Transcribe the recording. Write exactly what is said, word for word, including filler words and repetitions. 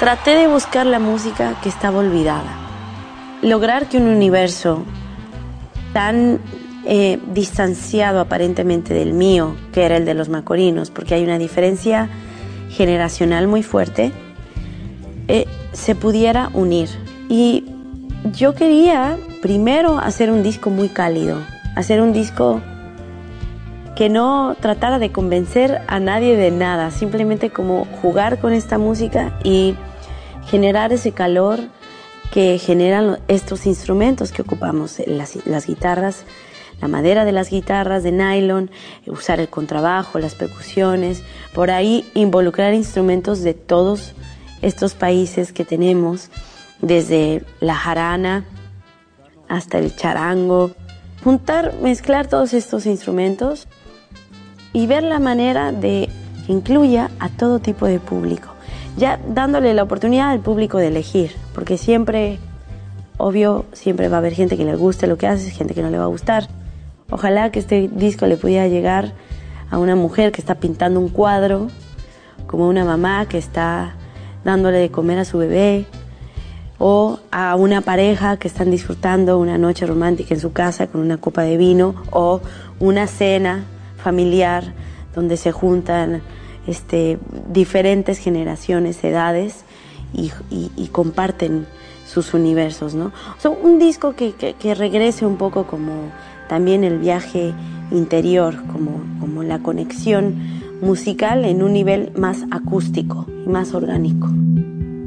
traté de buscar la música que estaba olvidada. Lograr que un universo tan eh, distanciado aparentemente del mío, que era el de los macorinos, porque hay una diferencia generacional muy fuerte, eh, se pudiera unir. Y yo quería primero hacer un disco muy cálido, hacer un disco que no tratara de convencer a nadie de nada, simplemente como jugar con esta música y generar ese calor que generan estos instrumentos que ocupamos, las, las guitarras, la madera de las guitarras de nylon, usar el contrabajo, las percusiones, por ahí involucrar instrumentos de todos estos países que tenemos, desde la jarana hasta el charango, juntar, mezclar todos estos instrumentos y ver la manera de que incluya a todo tipo de público, ya dándole la oportunidad al público de elegir, porque siempre, obvio, siempre va a haber gente que le guste lo que hace, gente que no le va a gustar. Ojalá que este disco le pudiera llegar a una mujer que está pintando un cuadro, como una mamá que está dándole de comer a su bebé, o a una pareja que están disfrutando una noche romántica en su casa con una copa de vino, o una cena familiar donde se juntan este, diferentes generaciones, edades y, y, y comparten sus universos, ¿no? O sea, un disco que, que, que regrese un poco como también el viaje interior, como, como la conexión musical en un nivel más acústico y más orgánico.